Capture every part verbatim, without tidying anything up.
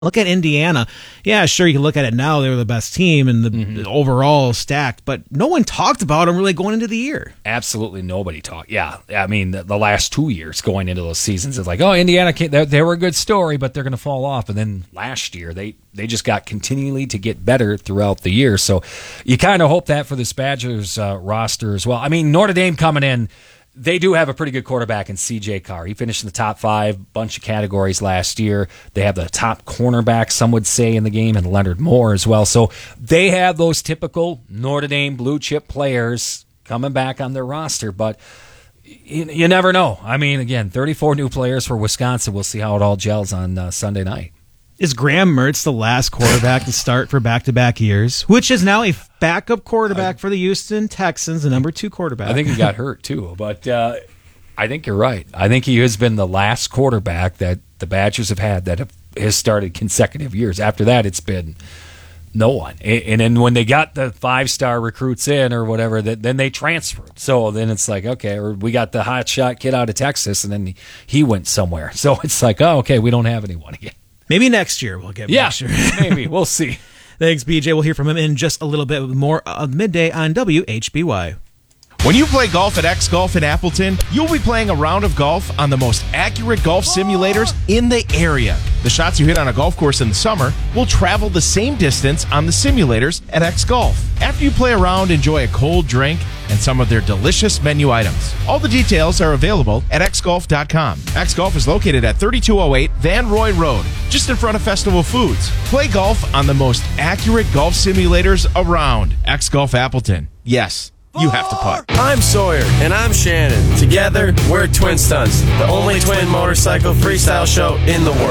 Look at Indiana. Yeah, sure, you can look at it now. They were the best team and the, mm-hmm. the overall stacked, but no one talked about them really going into the year. Absolutely nobody talked. Yeah, I mean, the, the last two years going into those seasons, it's like, oh, Indiana, they, they were a good story, but they're going to fall off. And then last year, they, they just got continually to get better throughout the year. So you kind of hope that for this Badgers uh, roster as well. I mean, Notre Dame coming in, they do have a pretty good quarterback in C J Carr. He finished in the top five, bunch of categories last year. They have the top cornerback, some would say, in the game, and Leonard Moore as well. So they have those typical Notre Dame blue-chip players coming back on their roster, but you, you never know. I mean, again, thirty-four new players for Wisconsin. We'll see how it all gels on uh, Sunday night. Is Graham Mertz the last quarterback to start for back-to-back years, which is now a backup quarterback for the Houston Texans, the number two quarterback? I think he got hurt, too. But uh, I think you're right. I think he has been the last quarterback that the Badgers have had that have, has started consecutive years. After that, it's been no one. And, and then when they got the five-star recruits in or whatever, that, then they transferred. So then it's like, okay, or we got the hot-shot kid out of Texas, and then he, he went somewhere. So it's like, oh, okay, we don't have anyone again. Maybe next year we'll get yeah, next year. Maybe. We'll see. Thanks, B J. We'll hear from him in just a little bit more of Midday on W H B Y. When you play golf at X Golf in Appleton, you'll be playing a round of golf on the most accurate golf simulators in the area. The shots you hit on a golf course in the summer will travel the same distance on the simulators at X Golf. After you play around, enjoy a cold drink and some of their delicious menu items. All the details are available at x golf dot com. X Golf is located at thirty-two oh eight Van Roy Road, just in front of Festival Foods. Play golf on the most accurate golf simulators around. X Golf Appleton. Yes, you have to putt. I'm Sawyer, and I'm Shannon. Together, we're Twin Stunts, the only twin motorcycle freestyle show in the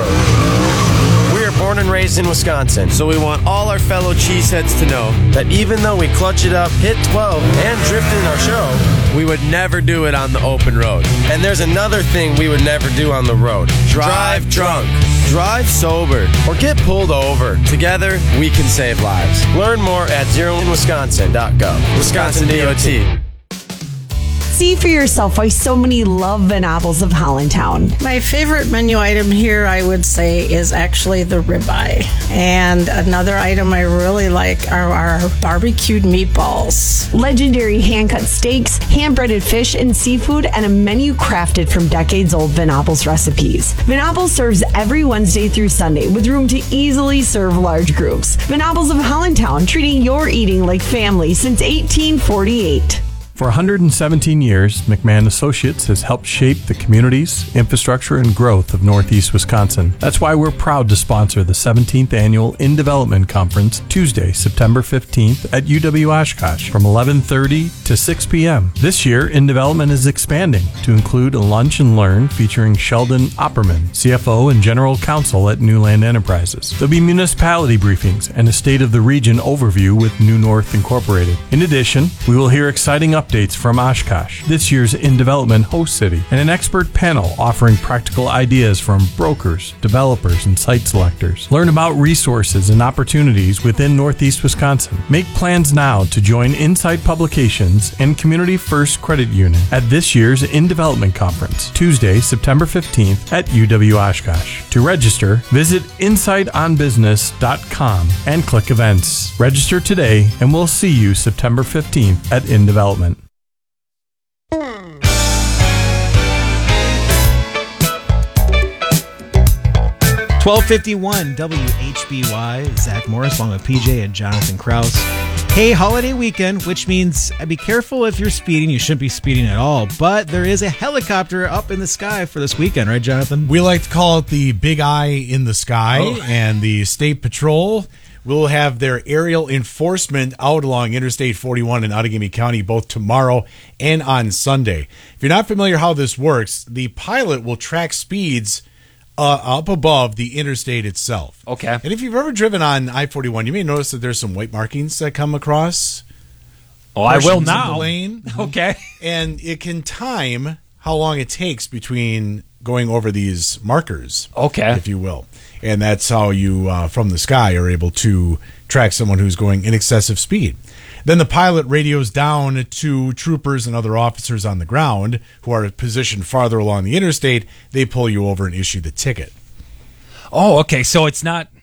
world. We are born and raised in Wisconsin, so we want all our fellow cheeseheads to know that even though we clutch it up, hit twelve, and drift in our show, we would never do it on the open road. And there's another thing we would never do on the road. Drive drunk. Drive sober or get pulled over. Together, we can save lives. Learn more at zero in wisconsin dot gov. Wisconsin D O T. See for yourself why so many love Venables of Hollandtown. My favorite menu item here, I would say, is actually the ribeye. And another item I really like are our barbecued meatballs. Legendary hand-cut steaks, hand-breaded fish and seafood, and a menu crafted from decades-old Venables recipes. Venables serves every Wednesday through Sunday with room to easily serve large groups. Venables of Hollandtown, treating your eating like family since eighteen forty-eight. For one hundred seventeen years, McMahon Associates has helped shape the communities, infrastructure, and growth of Northeast Wisconsin. That's why we're proud to sponsor the seventeenth Annual In Development Conference, Tuesday, September fifteenth at U W Oshkosh from eleven thirty to six p.m. This year, In Development is expanding to include a lunch and learn featuring Sheldon Opperman, C F O and General Counsel at Newland Enterprises. There'll be municipality briefings and a State of the Region overview with New North Incorporated. In addition, we will hear exciting updates Updates from Oshkosh, this year's In Development host city, and an expert panel offering practical ideas from brokers, developers, and site selectors. Learn about resources and opportunities within Northeast Wisconsin. Make plans now to join Insight Publications and Community First Credit Union at this year's In Development Conference, Tuesday, September fifteenth at U W Oshkosh. To register, visit insight on business dot com and click Events. Register today, and we'll see you September fifteenth at In Development. twelve fifty-one W H B Y, Zach Morris along with P J and Jonathan Kraus. Hey, holiday weekend, which means be careful if you're speeding. You shouldn't be speeding at all, but there is a helicopter up in the sky for this weekend, right, Jonathan? We like to call it the Big Eye in the Sky, oh. And the State Patrol will have their aerial enforcement out along Interstate forty-one in Outagamie County both tomorrow and on Sunday. If you're not familiar how this works, the pilot will track speeds Uh, up above the interstate itself. Okay. And if you've ever driven on I forty-one, you may notice that there's some white markings that come across. Oh, I will now. The lane. Okay. And it can time how long it takes between going over these markers. Okay. If you will. And that's how you, uh, from the sky, are able to track someone who's going in excessive speed. Then the pilot radios down to troopers and other officers on the ground who are positioned farther along the interstate. They pull you over and issue the ticket. Oh, okay. So it's not